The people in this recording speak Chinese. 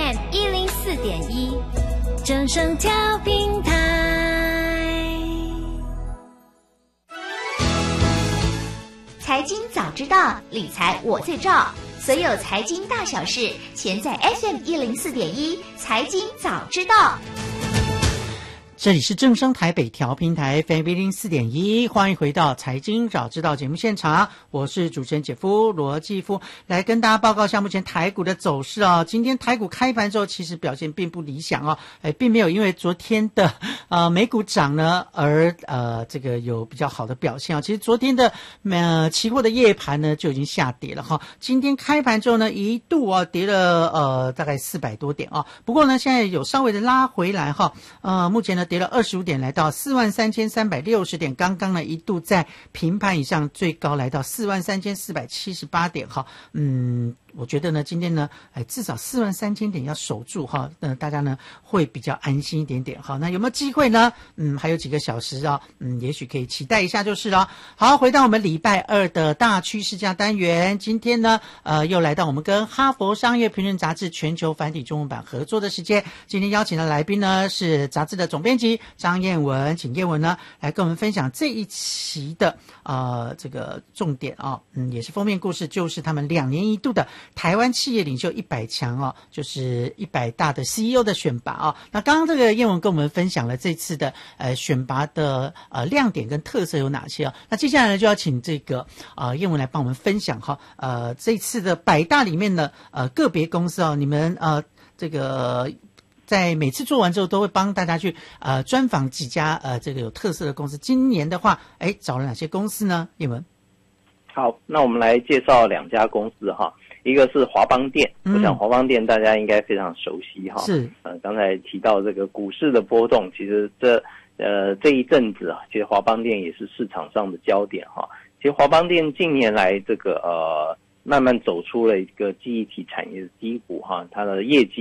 FM 104.1，正声调频台。 财经早知道，理财我最照。所有财经大小事，全在 FM 104.1财经早知道。 这里是正声台北调频台 FM 104.1，欢迎回到财经早知道节目现场，我是主持人姐夫罗继夫，来跟大家报告一下目前台股的走势啊。今天台股开盘之后，其实表现并不理想啊，并没有因为昨天的美股涨呢而这个有比较好的表现啊。其实昨天的期货的夜盘呢就已经下跌了哈，今天开盘之后呢一度跌了大概400多点啊，不过呢现在有稍微的拉回来哈，目前呢跌了25点，来到43360点，刚刚呢一度在平盘以上，最高来到43478点哈，我觉得呢，今天呢，至少43000点要守住哈，大家呢会比较安心一点点哈。那有没有机会呢？还有几个小时啊，也许可以期待一下就是了。好，回到我们礼拜二的大趋势价单元，今天呢，又来到我们跟哈佛商业评论杂志全球繁体中文版合作的时间。今天邀请的来宾呢是杂志的总编辑张燕文，请燕文呢来跟我们分享这一期的这个重点啊，也是封面故事，就是他们2年一度的台湾企业领袖100强就是100大的 CEO 的选拔啊。那刚刚这个燕文跟我们分享了这次的选拔的亮点跟特色有哪些啊？那接下来呢就要请这个燕文来帮我们分享哈，这次的100大里面的个别公司你们这个在每次做完之后都会帮大家去专访几家这个有特色的公司。今年的话找了哪些公司呢？燕文。 好，那我们来介绍2家公司哈。一个是华邦电，我想华邦电大家应该非常熟悉哈。是，刚才提到这个股市的波动，其实这一阵子啊，其实华邦电也是市场上的焦点哈。其实华邦电近年来这个慢慢走出了一个记忆体产业的低谷哈，它的业绩